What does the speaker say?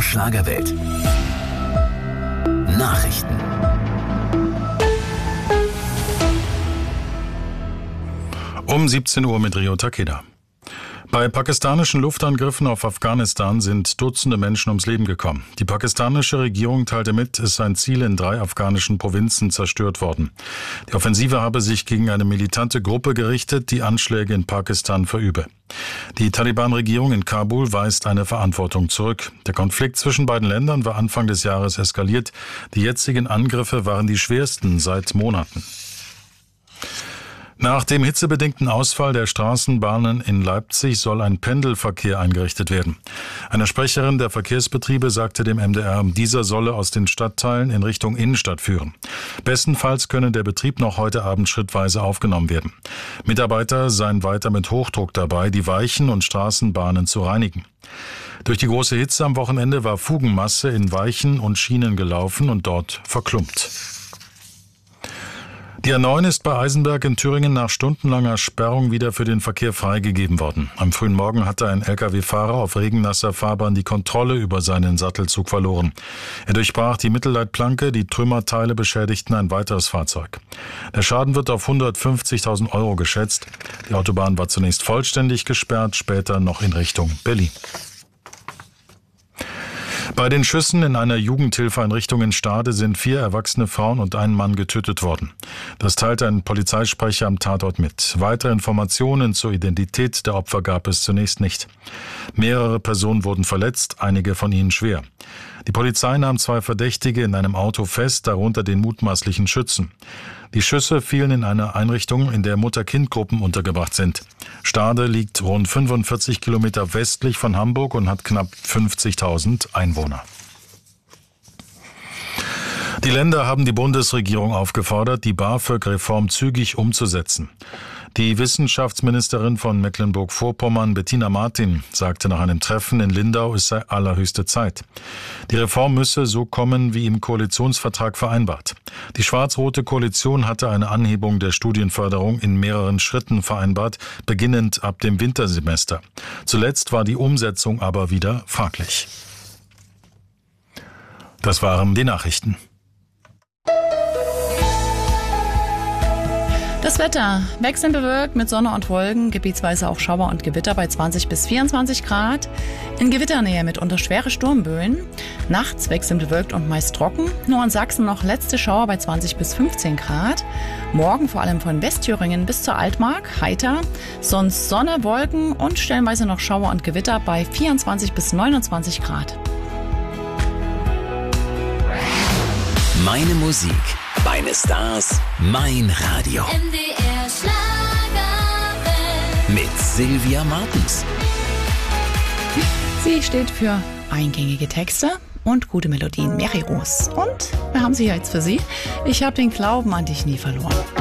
Schlagerwelt. Nachrichten. Um 17 Uhr mit Rio Takeda. Bei pakistanischen Luftangriffen auf Afghanistan sind Dutzende Menschen ums Leben gekommen. Die pakistanische Regierung teilte mit, es seien Ziele in 3 afghanischen Provinzen zerstört worden. Die Offensive habe sich gegen eine militante Gruppe gerichtet, die Anschläge in Pakistan verübe. Die Taliban-Regierung in Kabul weist eine Verantwortung zurück. Der Konflikt zwischen beiden Ländern war Anfang des Jahres eskaliert. Die jetzigen Angriffe waren die schwersten seit Monaten. Nach dem hitzebedingten Ausfall der Straßenbahnen in Leipzig soll ein Pendelverkehr eingerichtet werden. Eine Sprecherin der Verkehrsbetriebe sagte dem MDR, dieser solle aus den Stadtteilen in Richtung Innenstadt führen. Bestenfalls könne der Betrieb noch heute Abend schrittweise aufgenommen werden. Mitarbeiter seien weiter mit Hochdruck dabei, die Weichen und Straßenbahnen zu reinigen. Durch die große Hitze am Wochenende war Fugenmasse in Weichen und Schienen gelaufen und dort verklumpt. Die A9 ist bei Eisenberg in Thüringen nach stundenlanger Sperrung wieder für den Verkehr freigegeben worden. Am frühen Morgen hatte ein Lkw-Fahrer auf regennasser Fahrbahn die Kontrolle über seinen Sattelzug verloren. Er durchbrach die Mittelleitplanke, die Trümmerteile beschädigten ein weiteres Fahrzeug. Der Schaden wird auf 150.000 € geschätzt. Die Autobahn war zunächst vollständig gesperrt, später noch in Richtung Berlin. Bei den Schüssen in einer Jugendhilfeeinrichtung in Stade sind 4 erwachsene Frauen und ein Mann getötet worden. Das teilte ein Polizeisprecher am Tatort mit. Weitere Informationen zur Identität der Opfer gab es zunächst nicht. Mehrere Personen wurden verletzt, einige von ihnen schwer. Die Polizei nahm 2 Verdächtige in einem Auto fest, darunter den mutmaßlichen Schützen. Die Schüsse fielen in einer Einrichtung, in der Mutter-Kind-Gruppen untergebracht sind. Stade liegt rund 45 Kilometer westlich von Hamburg und hat knapp 50.000 Einwohner. Die Länder haben die Bundesregierung aufgefordert, die BAföG-Reform zügig umzusetzen. Die Wissenschaftsministerin von Mecklenburg-Vorpommern, Bettina Martin, sagte nach einem Treffen in Lindau, es sei allerhöchste Zeit. Die Reform müsse so kommen, wie im Koalitionsvertrag vereinbart. Die schwarz-rote Koalition hatte eine Anhebung der Studienförderung in mehreren Schritten vereinbart, beginnend ab dem Wintersemester. Zuletzt war die Umsetzung aber wieder fraglich. Das waren die Nachrichten. Das Wetter wechselnd bewölkt mit Sonne und Wolken, gebietsweise auch Schauer und Gewitter bei 20 bis 24 Grad. In Gewitternähe mitunter schwere Sturmböen. Nachts wechselnd bewölkt und meist trocken. Nur in Sachsen noch letzte Schauer bei 20 bis 15 Grad. Morgen vor allem von Westthüringen bis zur Altmark heiter. Sonst Sonne, Wolken und stellenweise noch Schauer und Gewitter bei 24 bis 29 Grad. Meine Musik, meine Stars, mein Radio. MDR Schlagerwelt. Mit Sylvia Martens. Sie steht für eingängige Texte und gute Melodien. Mary Rose. Und wir haben sie jetzt für Sie. Ich habe den Glauben an dich nie verloren.